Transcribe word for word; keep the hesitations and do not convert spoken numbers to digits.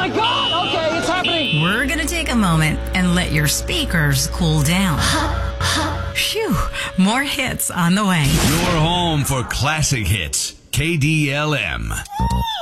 God! Okay, it's happening. We're going to take a moment and let your speakers cool down. Phew, more hits on the way. Your home for classic hits. K D L M.